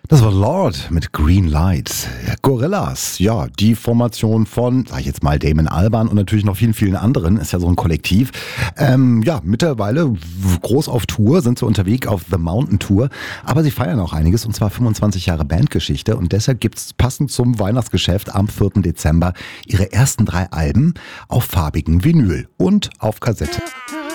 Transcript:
Das war Lord mit Green Lights. Gorillaz, ja, die Formation von, sag ich jetzt mal, Damon Albarn und natürlich noch vielen, vielen anderen, ist ja so ein Kollektiv. Ja, mittlerweile groß auf Tour, sind so unterwegs auf The Mountain Tour, aber sie feiern auch einiges und zwar 25 Jahre Bandgeschichte und deshalb gibt's passend zum Weihnachtsgeschäft am 4. Dezember ihre ersten 3 Alben auf farbigem Vinyl und auf Kassette.